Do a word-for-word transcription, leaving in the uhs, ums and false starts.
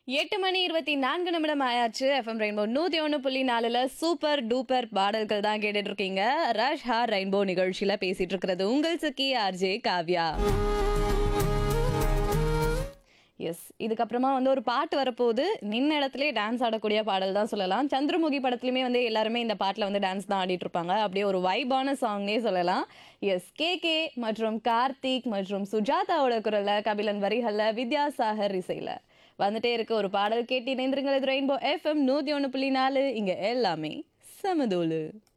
எட்டு மணி இருபத்தி நான்கு நிமிடம் ஆயாச்சு. எஃப்எம் ரெயின்போ நூத்தி ஒன்று புள்ளி நாலுல சூப்பர் டூப்பர் பாடல்கள் தான் கேட்டுட்டு இருக்கீங்க. ரஷ் ஹார் ரெயின்போ நிகழ்ச்சியில பேசிட்டு இருக்கிறது உங்கள் சுக்கி ஆர்ஜே காவ்யா. எஸ், இதுக்கப்புறமா வந்து ஒரு பாட்டு வரப்போகுது. நின்ன இடத்துலயே டான்ஸ் ஆடக்கூடிய பாடல் தான் சொல்லலாம். சந்திரமுகி படத்துலையுமே வந்து எல்லாருமே இந்த பாட்டில் வந்து டான்ஸ் தான் ஆடிட்டு இருப்பாங்க. அப்படியே ஒரு வைபான சாங்னே சொல்லலாம். எஸ், கே கே மற்றும் கார்த்திக் மற்றும் சுஜாதாவோட குரல்ல, கபிலன் வரிகள்ல, வித்யாசாகர் இசையில வந்துட்டே இருக்க ஒரு பாடல் கேட்டு இணைந்திருங்கள். இது ரெயின்போ எஃப்எம் நூத்தி ஒன்று புள்ளி நாலு. இங்க எல்லாமே சமதோலு.